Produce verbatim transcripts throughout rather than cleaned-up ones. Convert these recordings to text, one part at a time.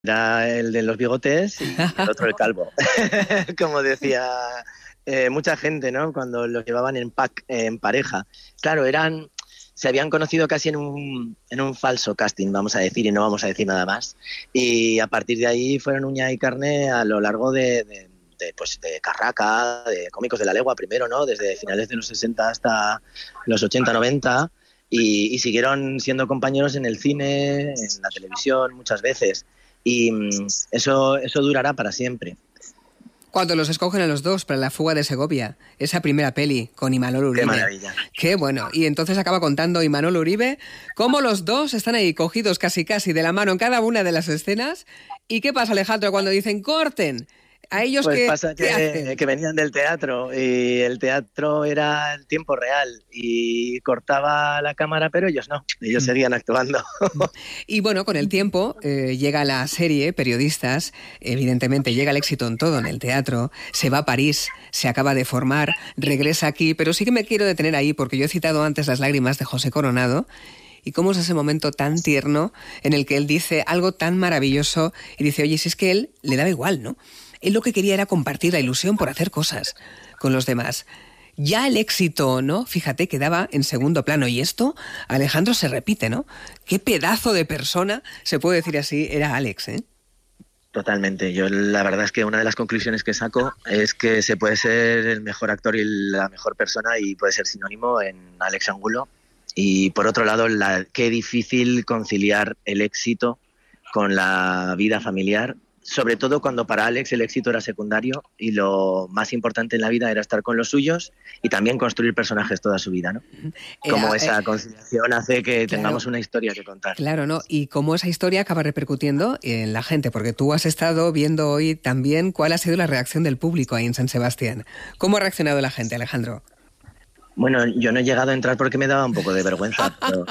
era el de los bigotes y el otro el calvo. Como decía eh, mucha gente, ¿no? Cuando los llevaban en pack, eh, en pareja. Claro, eran... se habían conocido casi en un, en un falso casting, vamos a decir, y no vamos a decir nada más. Y a partir de ahí fueron uña y carne a lo largo de, de, de, pues, de Carraca, de Cómicos de la Legua primero, ¿no? Desde finales de los sesenta hasta los ochenta, noventa, y, y siguieron siendo compañeros en el cine, en la televisión, muchas veces. Y mm, eso, eso durará para siempre. Cuando los escogen a los dos para La fuga de Segovia, esa primera peli con Imanol Uribe. Qué maravilla. Qué bueno. Y entonces acaba contando Imanol Uribe cómo los dos están ahí cogidos casi casi de la mano en cada una de las escenas. ¿Y qué pasa, Alejandro, cuando dicen corten? ¿A ellos pues qué, pasa qué que, hacen? que venían del teatro y el teatro era el tiempo real y cortaba la cámara, pero ellos no, ellos seguían actuando. Y bueno, con el tiempo eh, llega la serie, Periodistas, evidentemente llega el éxito en todo, en el teatro, se va a París, se acaba de formar, regresa aquí, pero sí que me quiero detener ahí porque yo he citado antes Las lágrimas de José Coronado. Y cómo es ese momento tan tierno en el que él dice algo tan maravilloso y dice, oye, si es que él le daba igual, ¿no? Él lo que quería era compartir la ilusión por hacer cosas con los demás. Ya el éxito, ¿no? Fíjate, quedaba en segundo plano. Y esto, Alejandro, se repite, ¿no? Qué pedazo de persona, se puede decir así, era Alex, ¿eh? Totalmente. Yo la verdad es que una de las conclusiones que saco es que se puede ser el mejor actor y la mejor persona y puede ser sinónimo en Alex Angulo. Y por otro lado, la, qué difícil conciliar el éxito con la vida familiar, sobre todo cuando para Alex el éxito era secundario y lo más importante en la vida era estar con los suyos y también construir personajes toda su vida, ¿no? Como Eh, esa eh, conciliación hace que claro, tengamos una historia que contar. Claro, ¿no? Y cómo esa historia acaba repercutiendo en la gente, porque tú has estado viendo hoy también cuál ha sido la reacción del público ahí en San Sebastián. ¿Cómo ha reaccionado la gente, Alejandro? Bueno, yo no he llegado a entrar porque me daba un poco de vergüenza, pero,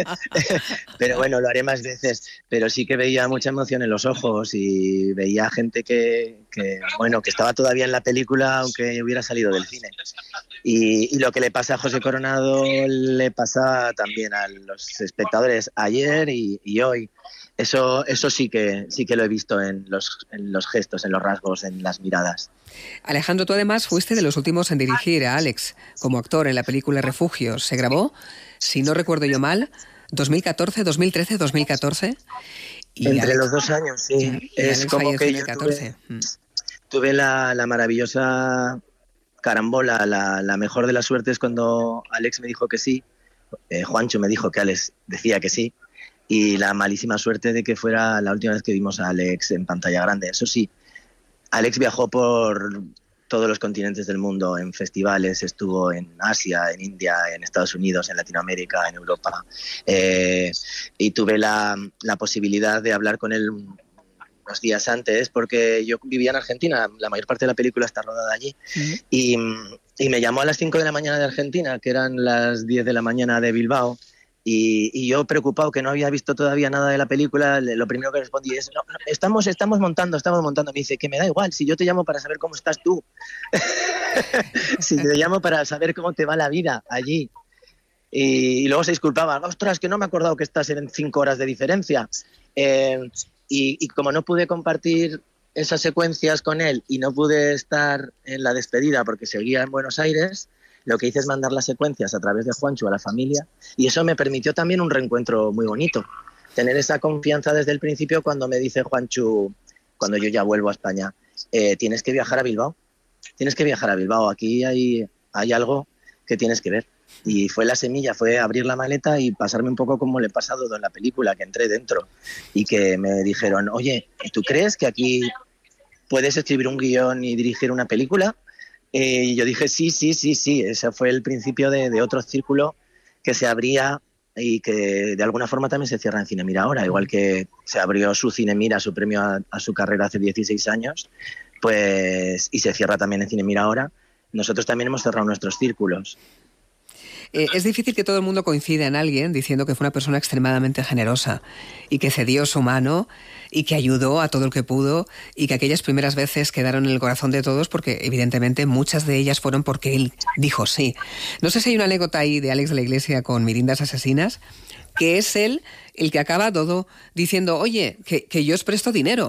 pero bueno, lo haré más veces. Pero sí que veía mucha emoción en los ojos y veía gente que, que bueno, que estaba todavía en la película aunque hubiera salido del cine. Y, y lo que le pasa a José Coronado le pasa también a los espectadores ayer y, y hoy. Eso, eso sí que sí que lo he visto en los, en los gestos, en los rasgos, en las miradas. Alejandro, tú además fuiste de los últimos en dirigir a Alex como actor en la película Refugios. Se grabó, si no recuerdo yo mal, dos mil catorce, dos mil trece, dos mil catorce. Y Entre Alex, los dos años, sí. y Es Alex como falleció que en yo el catorce. tuve, tuve la, la maravillosa carambola, la, la mejor de las suertes cuando Alex me dijo que sí. Eh, Juancho me dijo que Alex decía que sí. Y la malísima suerte de que fuera la última vez que vimos a Alex en pantalla grande. Eso sí, Alex viajó por todos los continentes del mundo en festivales, estuvo en Asia, en India, en Estados Unidos, en Latinoamérica, en Europa. Eh, y tuve la, la posibilidad de hablar con él unos días antes porque yo vivía en Argentina, la mayor parte de la película está rodada allí. Uh-huh. y, y me llamó a las cinco de la mañana de Argentina, que eran las diez de la mañana de Bilbao. Y, y yo preocupado que no había visto todavía nada de la película, lo primero que respondí es no, no, estamos, estamos montando, estamos montando. Me dice que me da igual, si yo te llamo para saber cómo estás tú. Si te llamo para saber cómo te va la vida allí. Y, y luego se disculpaba, ostras, que no me he acordado que estás en cinco horas de diferencia. Eh, y, y como no pude compartir esas secuencias con él y no pude estar en la despedida porque seguía en Buenos Aires, lo que hice es mandar las secuencias a través de Juancho a la familia y eso me permitió también un reencuentro muy bonito. Tener esa confianza desde el principio cuando me dice Juancho, cuando yo ya vuelvo a España, eh, tienes que viajar a Bilbao, tienes que viajar a Bilbao, aquí hay, hay algo que tienes que ver. Y fue la semilla, fue abrir la maleta y pasarme un poco como le he pasado en la película, que entré dentro y que me dijeron, oye, ¿tú crees que aquí puedes escribir un guión y dirigir una película? Eh, y yo dije, sí, sí, sí, sí. Ese fue el principio de, de otro círculo que se abría y que de alguna forma también se cierra en Cine Mira ahora, igual que se abrió su Cine Mira, su premio a, a su carrera hace dieciséis años, pues, y se cierra también en Cine Mira ahora. Nosotros también hemos cerrado nuestros círculos. eh, es difícil que todo el mundo coincida en alguien diciendo que fue una persona extremadamente generosa y que cedió su mano y que ayudó a todo el que pudo y que aquellas primeras veces quedaron en el corazón de todos porque evidentemente muchas de ellas fueron porque él dijo sí. No sé si hay una anécdota ahí de Alex de la Iglesia con Mirindas Asesinas, que es él el que acaba todo diciendo, oye, que, que yo os presto dinero.